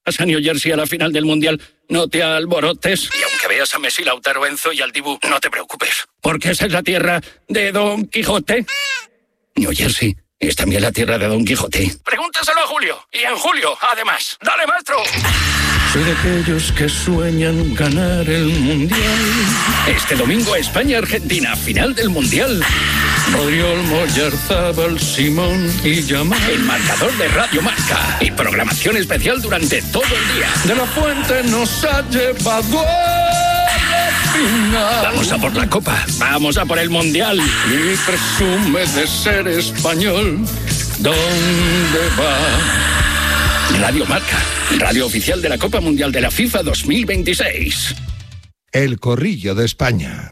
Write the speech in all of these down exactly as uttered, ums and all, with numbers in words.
Vas a New Jersey a la final del Mundial, no te alborotes. Y aunque veas a Messi, Lautaro, Enzo y al Dibu, no te preocupes, porque esa es la tierra de Don Quijote. New Jersey es también la tierra de Don Quijote. Pregúntaselo a Julio. Y en julio, además. ¡Dale, maestro! Soy de aquellos que sueñan ganar el Mundial. Este domingo, España-Argentina, final del Mundial. Rodriol, Moyarzábal, Simón y Yamal. El marcador de Radio Marca. Y programación especial durante todo el día. De la Fuente nos ha llevado a la final. Vamos a por la Copa. Vamos a por el Mundial. Y presume de ser español. ¿Dónde va? Radio Marca. Radio oficial de la Copa Mundial de la FIFA dos mil veintiséis. El Corrillo de España.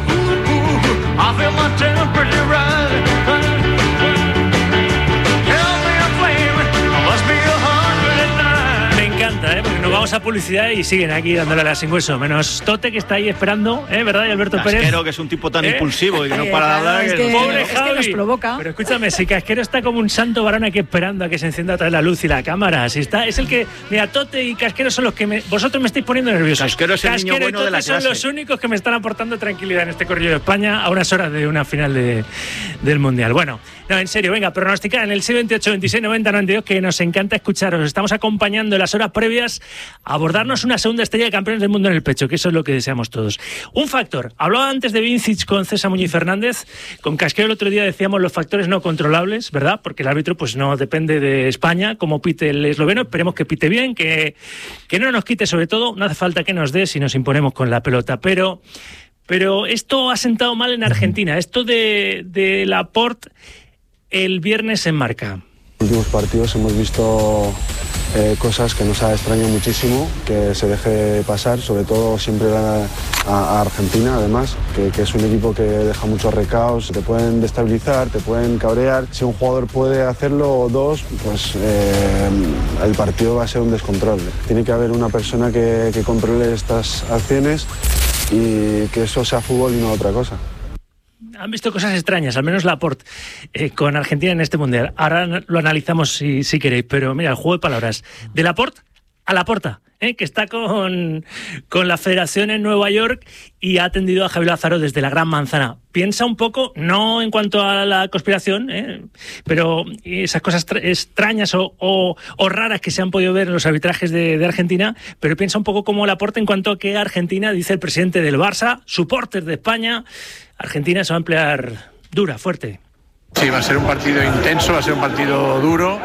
Me encanta, ¿eh? Porque nos vamos a publicidad y siguen aquí dándole a la sin hueso. Menos Tote, que está ahí esperando, ¿eh? ¿Verdad? Y Alberto Pérez. Casquero, que es un tipo tan ¿Eh? impulsivo y que no para de hablar. Es que que, no- Pobre es que Javi. nos provoca. Pero escúchame, si Casquero está como un santo varón aquí esperando a que se encienda otra vez la luz y la cámara. Si está, es el que. Mira, Tote y Casquero son los que me, vosotros me estáis poniendo nerviosos. Casquero es el niño Casquero y bueno de Tote la son clase. los únicos que me están aportando tranquilidad en este Corrillo de España a unas horas de una final de, del Mundial. Bueno, no, en serio, venga, pronosticar en el seis veintiocho, veintiséis, noventa, noventa y dos, que nos encanta escucharos. Estamos acompañando en las horas previas a abordarnos una segunda estrella de campeones del mundo en el pecho, que eso es lo que deseamos todos. Un factor. Hablaba antes de Vincic con César Muñiz Fernández. Con Casquero el otro día decíamos los factores no controlables, ¿verdad? Porque el árbitro pues no depende de España, como pite el esloveno. Esperemos que pite bien, que, que no nos quite, sobre todo. No hace falta que nos dé si nos imponemos con la pelota. Pero, pero esto ha sentado mal en Argentina. Esto de, de Laporte el viernes en Marca. En los últimos partidos hemos visto eh, cosas que nos ha extrañado muchísimo, que se deje pasar, sobre todo siempre a, a Argentina, además, que, que es un equipo que deja muchos recaos, te pueden destabilizar, te pueden cabrear. Si un jugador puede hacerlo o dos, pues eh, el partido va a ser un descontrol. Tiene que haber una persona que, que controle estas acciones y que eso sea fútbol y no otra cosa. Han visto cosas extrañas, al menos Laporte, eh, con Argentina en este Mundial. Ahora lo analizamos si, si queréis, pero mira, el juego de palabras. De Laporte a Laporta, ¿eh? Que está con, con la federación en Nueva York y ha atendido a Javier Lázaro desde la Gran Manzana. Piensa un poco, no en cuanto a la conspiración, ¿eh? Pero esas cosas tra- extrañas o, o, o raras que se han podido ver en los arbitrajes de, de Argentina, pero piensa un poco como Laporte en cuanto a que Argentina, dice el presidente del Barça, supporters de España, Argentina se va a emplear dura, fuerte. Sí, va a ser un partido intenso, va a ser un partido duro.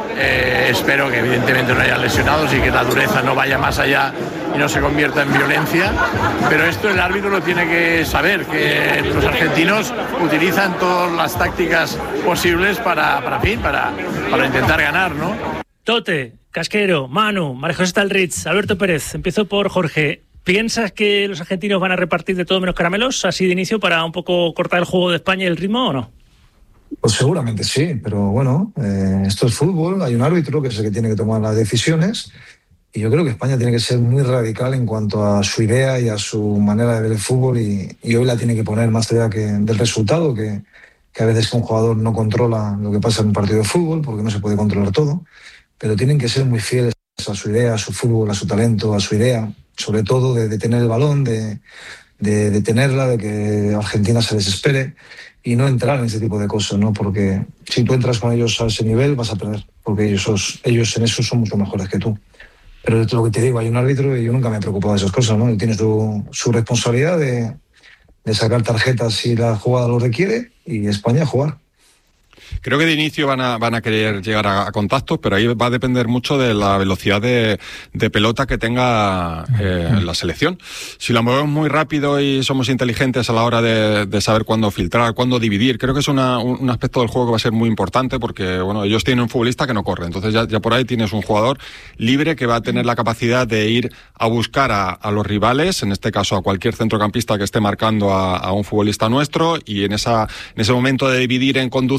Eh, espero que evidentemente no haya lesionados y que la dureza no vaya más allá y no se convierta en violencia. Pero esto el árbitro lo tiene que saber, que los argentinos utilizan todas las tácticas posibles para, para, fin, para, para intentar ganar, ¿no? Tote, Casquero, Manu, María José Stalritz, Alberto Pérez. Empiezo por Jorge. ¿Piensas que los argentinos van a repartir de todo menos caramelos, así de inicio, para un poco cortar el juego de España y el ritmo, o no? Pues seguramente sí, pero bueno, eh, esto es fútbol, hay un árbitro que es el que tiene que tomar las decisiones y yo creo que España tiene que ser muy radical en cuanto a su idea y a su manera de ver el fútbol y, y hoy la tiene que poner más allá que del resultado, que, que a veces que un jugador no controla lo que pasa en un partido de fútbol porque no se puede controlar todo, pero tienen que ser muy fieles a su idea, a su fútbol, a su talento, a su idea, sobre todo de, de tener el balón, de, de, de tenerla, de que Argentina se desespere y no entrar en ese tipo de cosas, ¿no? Porque si tú entras con ellos a ese nivel vas a perder, porque ellos, sos, ellos en eso son mucho mejores que tú. Pero es lo que te digo, hay un árbitro y yo nunca me he preocupado de esas cosas, ¿no? Él tiene su, su responsabilidad de, de sacar tarjetas si la jugada lo requiere y España a jugar. Creo que de inicio van a, van a querer llegar a, a contactos, pero ahí va a depender mucho de la velocidad de, de pelota que tenga eh, la selección. Si la movemos muy rápido y somos inteligentes a la hora de, de saber cuándo filtrar, cuándo dividir, creo que es una, un, un aspecto del juego que va a ser muy importante porque, bueno, ellos tienen un futbolista que no corre, entonces ya, ya por ahí tienes un jugador libre que va a tener la capacidad de ir a buscar a, a los rivales, en este caso a cualquier centrocampista que esté marcando a, a un futbolista nuestro, y en esa en ese momento de dividir en conducción, pues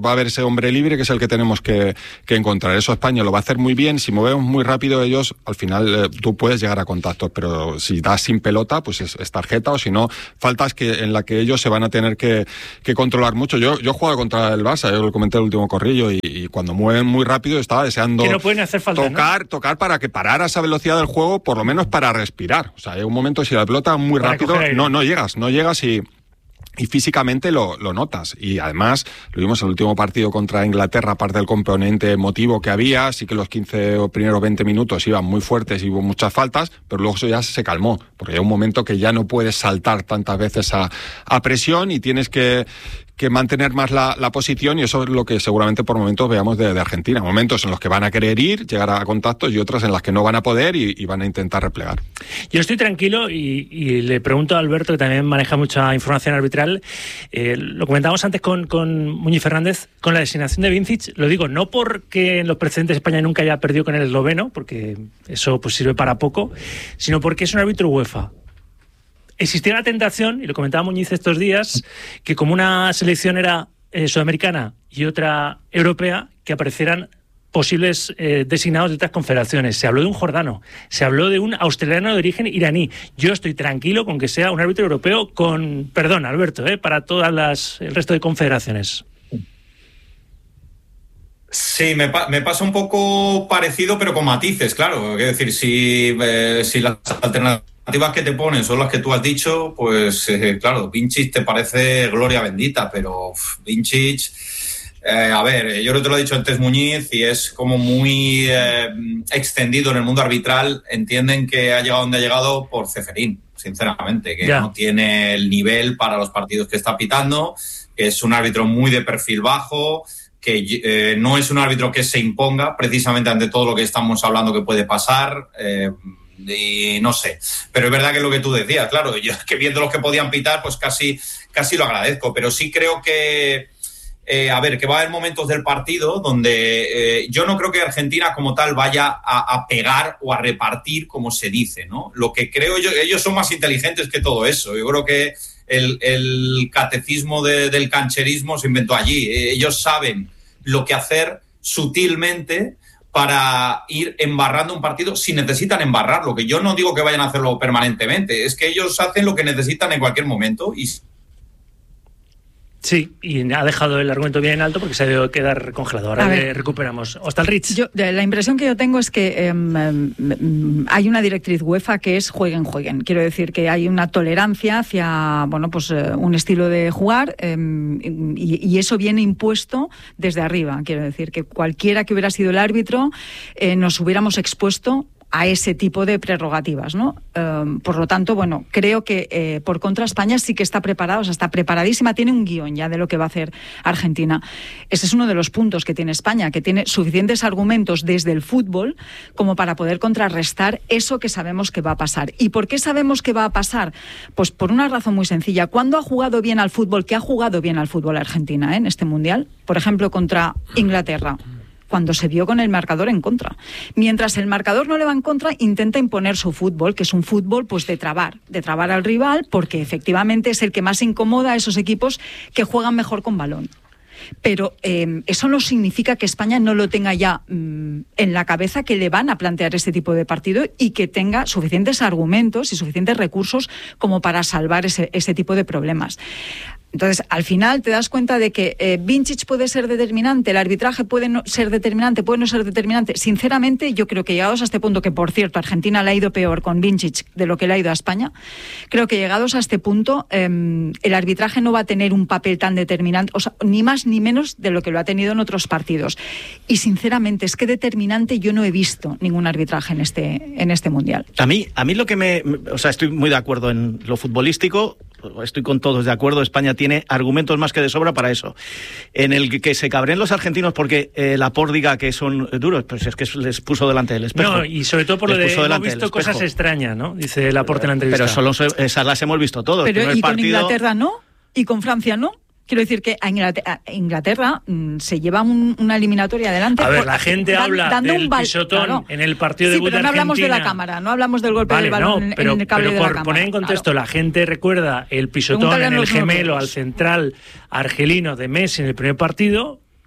va a haber ese hombre libre que es el que tenemos que, que encontrar. Eso España lo va a hacer muy bien. Si movemos muy rápido ellos, al final eh, tú puedes llegar a contactos, pero si das sin pelota, pues es, es tarjeta, o si no, faltas que en la que ellos se van a tener que, que controlar mucho. Yo, yo he jugado contra el Barça, yo lo comenté el último corrillo, y, y cuando mueven muy rápido estaba deseando que no pueden hacer falta, tocar, ¿no? tocar para que parara esa velocidad del juego, por lo menos para respirar. O sea, hay un momento, si la pelota muy para rápido, no, no llegas, no llegas y... Y físicamente lo, lo notas. Y además, lo vimos en el último partido contra Inglaterra, aparte del componente emotivo que había, sí que los quince o primeros veinte minutos iban muy fuertes y hubo muchas faltas, pero luego eso ya se calmó, porque hay un momento que ya no puedes saltar tantas veces a, a presión y tienes que, que mantener más la, la posición, y eso es lo que seguramente por momentos veamos de, de Argentina. Momentos en los que van a querer ir, llegar a contactos, y otras en las que no van a poder y, y van a intentar replegar. Yo estoy tranquilo y, y le pregunto a Alberto, que también maneja mucha información arbitral. Eh, lo comentábamos antes con, con Muñiz Fernández, con la designación de Vincic. Lo digo no porque en los precedentes España nunca haya perdido con el esloveno, porque eso pues sirve para poco, sino porque es un árbitro UEFA. Existía la tentación, y lo comentaba Muñiz estos días, que como una selección era eh, sudamericana y otra europea, que aparecieran posibles eh, designados de otras confederaciones. Se habló de un jordano, se habló de un australiano de origen iraní. Yo estoy tranquilo con que sea un árbitro europeo con, perdón, Alberto, eh, para todas las el resto de confederaciones. Sí, me, pa- me pasa un poco parecido, pero con matices, claro. Es decir, si, eh, si las alternativas que te ponen son las que tú has dicho, pues eh, claro, Vincic te parece gloria bendita, pero uf, Vincic, eh, a ver, yo creo que te lo he dicho antes Muñiz, y es como muy eh, extendido en el mundo arbitral. Entienden que ha llegado donde ha llegado por Ceferín, sinceramente, que Ya. no tiene el nivel para los partidos que está pitando, que es un árbitro muy de perfil bajo, que eh, no es un árbitro que se imponga precisamente ante todo lo que estamos hablando que puede pasar, eh, y no sé, pero es verdad que es lo que tú decías, claro, yo que viendo los que podían pitar, pues casi, casi lo agradezco, pero sí creo que eh, a ver, que va a haber momentos del partido donde eh, yo no creo que Argentina como tal vaya a, a pegar o a repartir, como se dice, ¿no? Lo que creo yo, ellos son más inteligentes que todo eso. Yo creo que el, el catecismo de, del cancherismo se inventó allí. Ellos saben lo que hacer sutilmente para ir embarrando un partido si necesitan embarrarlo, que yo no digo que vayan a hacerlo permanentemente, es que ellos hacen lo que necesitan en cualquier momento. Y Sí, y ha dejado el argumento bien en alto porque se ha debido quedar congelado. Ahora le recuperamos. Ostalrich. Yo, la impresión que yo tengo es que eh, eh, hay una directriz UEFA que es jueguen, jueguen. Quiero decir que hay una tolerancia hacia, bueno, pues eh, un estilo de jugar, eh, y, y eso viene impuesto desde arriba. Quiero decir que cualquiera que hubiera sido el árbitro eh, nos hubiéramos expuesto a ese tipo de prerrogativas, ¿no? Um, por lo tanto, bueno, creo que eh, por contra España sí que está preparada, o sea, está preparadísima, tiene un guión ya de lo que va a hacer Argentina. Ese es uno de los puntos que tiene España, que tiene suficientes argumentos desde el fútbol como para poder contrarrestar eso que sabemos que va a pasar. ¿Y por qué sabemos que va a pasar? Pues por una razón muy sencilla. ¿Cuándo ha jugado bien al fútbol? ¿Qué ha jugado bien al fútbol Argentina, eh, en este Mundial? Por ejemplo, contra Inglaterra, cuando se vio con el marcador en contra. Mientras el marcador no le va en contra, intenta imponer su fútbol, que es un fútbol pues de trabar, de trabar al rival, porque efectivamente es el que más incomoda a esos equipos que juegan mejor con balón. Pero eh, eso no significa que España no lo tenga ya mmm, en la cabeza, que le van a plantear este tipo de partido y que tenga suficientes argumentos y suficientes recursos como para salvar ese, ese tipo de problemas. Entonces, al final te das cuenta de que eh, Vincic puede ser determinante, el arbitraje puede no ser determinante, puede no ser determinante. Sinceramente, yo creo que llegados a este punto, que por cierto, a Argentina le ha ido peor con Vincic de lo que le ha ido a España, creo que llegados a este punto, eh, el arbitraje no va a tener un papel tan determinante, o sea, ni más ni menos de lo que lo ha tenido en otros partidos. Y sinceramente, es que determinante yo no he visto ningún arbitraje en este, en este Mundial. A mí, a mí lo que me... O sea, estoy muy de acuerdo en lo futbolístico, estoy con todos de acuerdo, España tiene argumentos más que de sobra para eso. En el que se cabreen los argentinos porque eh, Laporte diga que son duros, pues es que les puso delante del espejo. No, y sobre todo por lo de hemos visto cosas extrañas, ¿no? Dice Laporte en la entrevista. Pero solo esas las hemos visto todos. Pero ¿y con partido... Inglaterra no? ¿Y con Francia no? Quiero decir que a Inglaterra, a Inglaterra mmm, se lleva un, una eliminatoria adelante. A ver, por, la gente dan, habla del val- pisotón claro. en el partido de sí, pero no hablamos de la cámara, no hablamos del golpe vale, del balón no, pero, en el cable pero de la por cámara. poner en contexto, claro. La gente recuerda el pisotón en el gemelo al central argelino de Messi en el primer partido,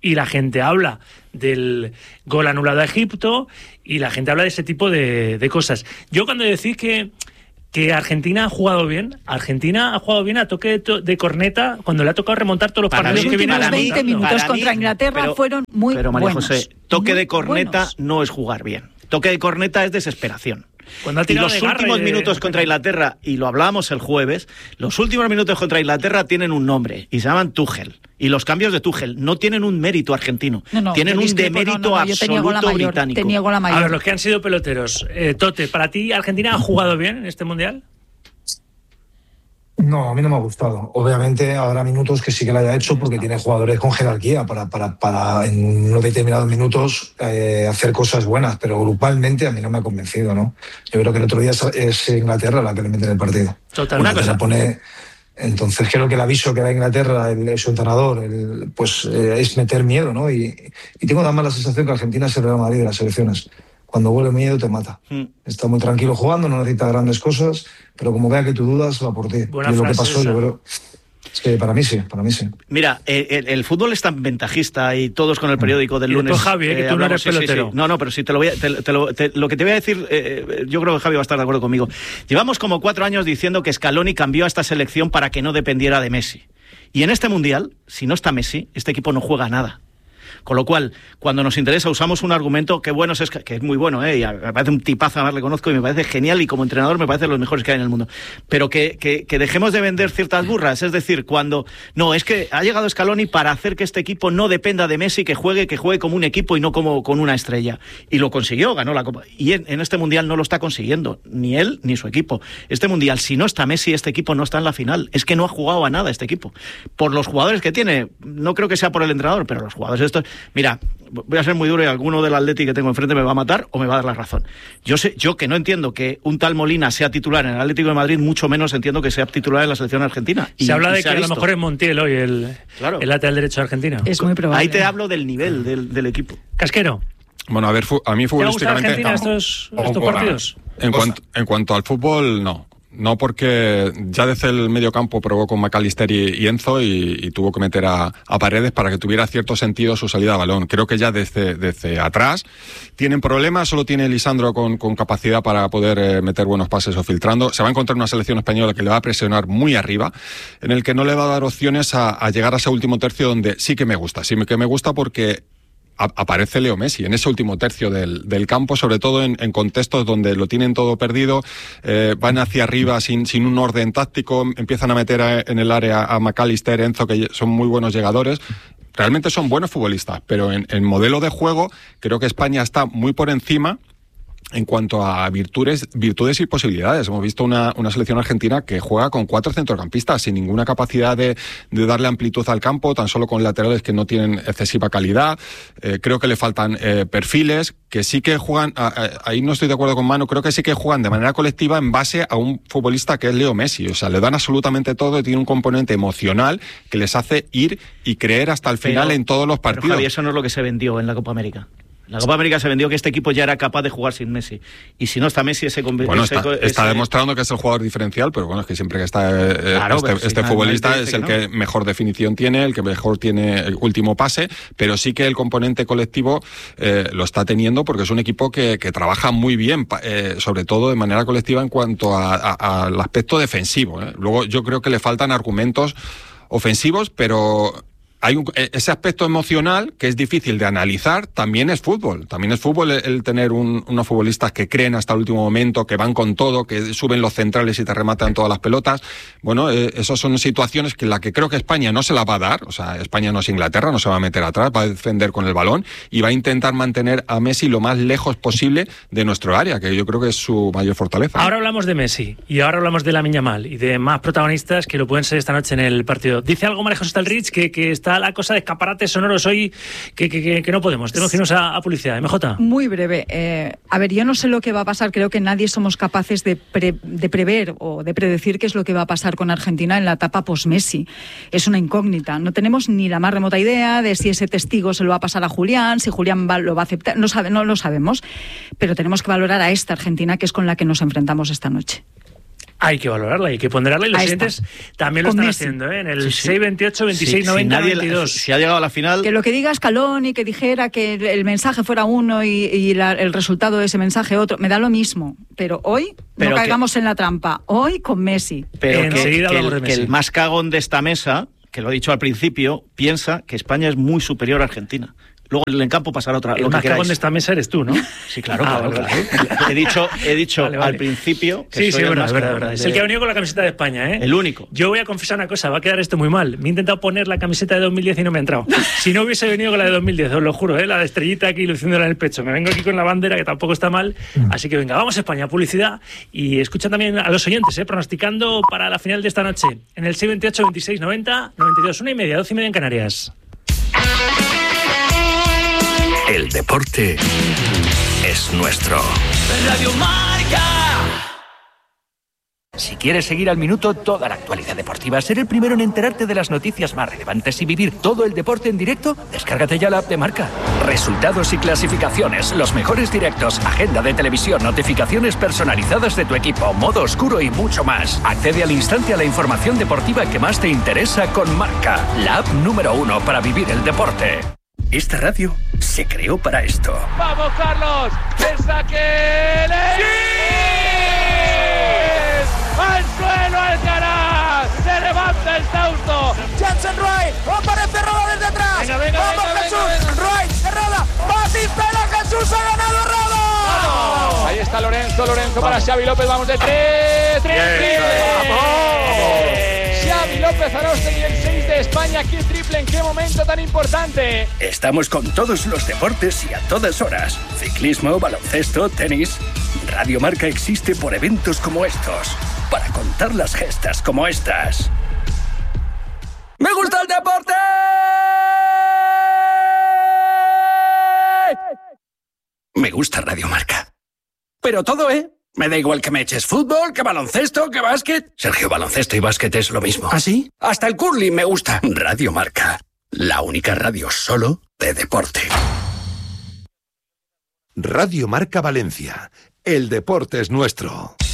y la gente habla del gol anulado a Egipto y la gente habla de ese tipo de, de cosas. Yo cuando decís que que Argentina ha jugado bien, Argentina ha jugado bien a toque de, de corneta cuando le ha tocado remontar todos los para partidos mí, que vienen. Los últimos veinte minutos contra mí, Inglaterra pero, fueron muy pero María buenos. José, toque muy de corneta buenos. no es jugar bien. Toque de corneta es desesperación. Cuando ha Y tirado los de últimos garra, minutos de... contra Inglaterra, y lo hablábamos el jueves, los últimos minutos contra Inglaterra tienen un nombre y se llaman Tuchel. Y los cambios de Tuchel no tienen un mérito argentino, No, no, tienen yo un discrepo, demérito no, no, no, yo te niego la absoluto mayor, británico. te niego la mayor. A ver, los que han sido peloteros. Eh, Tote, ¿para ti Argentina ha jugado bien en este Mundial? No, a mí no me ha gustado. Obviamente habrá minutos que sí que lo haya hecho porque tiene jugadores con jerarquía para, para, para en unos determinados minutos eh, hacer cosas buenas, pero grupalmente a mí no me ha convencido, ¿no? Yo creo que el otro día es, es Inglaterra la que le mete en el partido. Totalmente. Una cosa pone. Entonces creo que el aviso que da Inglaterra, el, su entrenador, el, pues eh, es meter miedo, ¿no? Y, y tengo además la sensación que Argentina es el Real Madrid de las selecciones. Cuando huele miedo te mata. Mm. Está muy tranquilo jugando, no necesita grandes cosas, pero como vea que tú dudas, va por ti. Buena y lo que frase pasó, esa. yo creo. Es que para mí sí, para mí sí. Mira, el, el fútbol es tan ventajista y todos con el periódico del y lunes. después, Javi, eh, que tú no eres sí, sí, pelotero. sí. No, no, pero si te lo voy a, te, te lo, te, lo que te voy a decir, eh, yo creo que Javi va a estar de acuerdo conmigo. Llevamos como cuatro años diciendo que Scaloni cambió a esta selección para que no dependiera de Messi. Y en este Mundial, si no está Messi, este equipo no juega nada. Con lo cual, cuando nos interesa, usamos un argumento que bueno es, que es muy bueno, ¿eh? Y me parece un tipazo, además le conozco y me parece genial y como entrenador me parece de los mejores que hay en el mundo. Pero que, que, que dejemos de vender ciertas burras, es decir, cuando... No, es que ha llegado Scaloni para hacer que este equipo no dependa de Messi, que juegue, que juegue como un equipo y no como con una estrella. Y lo consiguió, ganó la Copa. Y en, en este Mundial no lo está consiguiendo, ni él ni su equipo. Este Mundial, si no está Messi, este equipo no está en la final. Es que no ha jugado a nada este equipo. Por los jugadores que tiene, no creo que sea por el entrenador, pero los jugadores estos... Mira, voy a ser muy duro y alguno del Atleti que tengo enfrente me va a matar o me va a dar la razón. Yo sé, yo que no entiendo que un tal Molina sea titular en el Atlético de Madrid, mucho menos entiendo que sea titular en la selección argentina. Se y, habla y de se que a lo visto. mejor es Montiel hoy el, claro. el lateral derecho de Argentina. Es muy probable. Ahí te hablo del nivel del, del equipo. Casquero. Bueno, a ver, a mí ¿Te ha gustado futbolísticamente... Argentina estos, estos partidos? En cuanto, en cuanto al fútbol, no. No, porque ya desde el medio campo probó con McAllister y, y Enzo y, y tuvo que meter a, a Paredes para que tuviera cierto sentido su salida a balón. Creo que ya desde, desde atrás tienen problemas, solo tiene Lisandro con, con capacidad para poder eh, meter buenos pases o filtrando. Se va a encontrar una selección española que le va a presionar muy arriba, en el que no le va a dar opciones a, a llegar a ese último tercio donde sí que me gusta. Sí que me gusta porque... aparece Leo Messi en ese último tercio del, del campo, sobre todo en, en contextos donde lo tienen todo perdido, eh, van hacia arriba sin, sin un orden táctico, empiezan a meter a, en el área a McAllister, Enzo, que son muy buenos llegadores. Realmente son buenos futbolistas, pero en el modelo de juego creo que España está muy por encima en cuanto a virtudes, virtudes y posibilidades. Hemos visto una, una selección argentina que juega con cuatro centrocampistas sin ninguna capacidad de, de darle amplitud al campo, tan solo con laterales que no tienen excesiva calidad. Eh, creo que le faltan eh, perfiles que sí que juegan, a, a, ahí no estoy de acuerdo con Manu, creo que sí que juegan de manera colectiva en base a un futbolista que es Leo Messi. O sea, le dan absolutamente todo y tiene un componente emocional que les hace ir y creer hasta el final pero, en todos los partidos. Pero Javi, eso no es lo que se vendió en la Copa América. En la Copa América se vendió que este equipo ya era capaz de jugar sin Messi. Y si no está Messi, ese... Bueno, ese, está, ese, está demostrando que es el jugador diferencial, pero bueno, es que siempre que está eh, claro, este, sí, este no, futbolista no es el que, no. que mejor definición tiene, el que mejor tiene el último pase, pero sí que el componente colectivo eh, lo está teniendo porque es un equipo que, que trabaja muy bien, eh, sobre todo de manera colectiva en cuanto a, a, al aspecto defensivo. ¿eh? Luego yo creo que le faltan argumentos ofensivos, pero... Hay un, ese aspecto emocional que es difícil de analizar, también es fútbol. También es fútbol el, el tener un, unos futbolistas que creen hasta el último momento, que van con todo, que suben los centrales y te rematan todas las pelotas. Bueno, eh, esas son situaciones que la que creo que España no se la va a dar. O sea, España no es Inglaterra, no se va a meter atrás, va a defender con el balón y va a intentar mantener a Messi lo más lejos posible de nuestro área, que yo creo que es su mayor fortaleza. Ahora hablamos de Messi y ahora hablamos de Lamine Yamal y de más protagonistas que lo pueden ser esta noche en el partido. Dice algo María José Stalrich que, que está la cosa de escaparates sonoros hoy que, que, que, que no podemos. Tenemos que irnos a, a publicidad. M J. Muy breve. Eh, a ver, yo no sé lo que va a pasar. Creo que nadie somos capaces de, pre, de prever o de predecir qué es lo que va a pasar con Argentina en la etapa post-Messi. Es una incógnita. No tenemos ni la más remota idea de si ese testigo se lo va a pasar a Julián, si Julián va, lo va a aceptar. No, sabe, no lo sabemos. Pero tenemos que valorar a esta Argentina que es con la que nos enfrentamos esta noche. Hay que valorarla, hay que ponderarla y los siguientes también lo Con están Messi. haciendo, ¿eh? En el Sí, sí. seis veintiocho, veintiséis Sí, noventa, si nadie- veintidós. Si ha llegado a la final... Que lo que diga Scaloni, que dijera que el, el mensaje fuera uno y, y la- el resultado de ese mensaje otro, me da lo mismo. Pero hoy Pero no que- caigamos en la trampa. Hoy con Messi. Pero que, Enseguida que hablamos de el, que Messi. el más cagón de esta mesa, que lo he dicho al principio, piensa que España es muy superior a Argentina. Luego en el campo pasará otra. El lo que más cagón queráis. de esta mesa eres tú, ¿no? Sí, claro, Ah, claro, vale, claro. He dicho, he dicho Vale, vale. al principio que Sí, soy sí, el verdad, más verdad, cagón verdad. Es de- el que ha venido con la camiseta de España, ¿eh? El único. Yo voy a confesar una cosa, va a quedar esto muy mal. Me he intentado poner la camiseta de dos mil diez y no me ha entrado. Si no hubiese venido con la de dos mil diez, os lo juro, ¿eh? La de estrellita aquí luciéndola en el pecho. Me vengo aquí con la bandera, que tampoco está mal. Así que venga, vamos a España, publicidad. Y escucha también a los oyentes, ¿eh? Pronosticando para la final de esta noche. En el seis veintiocho, veintiséis noventa, noventa y dos, una y media, doce y media en Canarias. El deporte es nuestro. Radio Marca. Si quieres seguir al minuto toda la actualidad deportiva, ser el primero en enterarte de las noticias más relevantes y vivir todo el deporte en directo, descárgate ya la app de Marca. Resultados y clasificaciones, los mejores directos, agenda de televisión, notificaciones personalizadas de tu equipo, modo oscuro y mucho más. Accede al instante a la información deportiva que más te interesa con Marca, la app número uno para vivir el deporte. Esta radio se creó para esto. ¡Vamos, Carlos! ¡El saque! ¡Sí! ¡Al suelo Alcaraz! ¡Se levanta el Tausto! ¡Jansen Wright! ¡Aparece Roda desde atrás! Venga, venga, ¡vamos, venga, Jesús! Venga, venga. ¡Wright! ¡Roda! ¡Batistela! ¡Jesús ha ganado Roda! ¡Vamos! Ahí está Lorenzo, Lorenzo para Xavi López. ¡Vamos de tres! ¡Tres! ¡Vamos! Xavi López Aróstegui, el seis de España. ¡Qué triple! ¿En qué momento tan importante? Estamos con todos los deportes y a todas horas. Ciclismo, baloncesto, tenis. Radio Marca existe por eventos como estos. Para contar las gestas como estas. ¡Me gusta el deporte! Me gusta Radio Marca. Pero todo, ¿eh? Me da igual que me eches fútbol, que baloncesto, que básquet. Sergio, baloncesto y básquet es lo mismo. ¿Ah, sí? Hasta el curling me gusta. Radio Marca. La única radio solo de deporte. Radio Marca Valencia. El deporte es nuestro.